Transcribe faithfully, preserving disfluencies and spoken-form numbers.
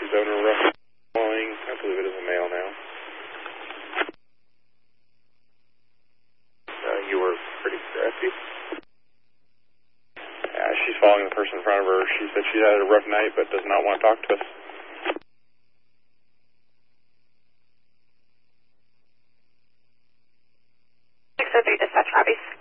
Is owner rough following? I believe it is a male now. Uh, you were pretty aggressive. Yeah, she's following the person in front of her. She said she had a rough night but does not want to talk to us. six oh three dispatch, Robbie.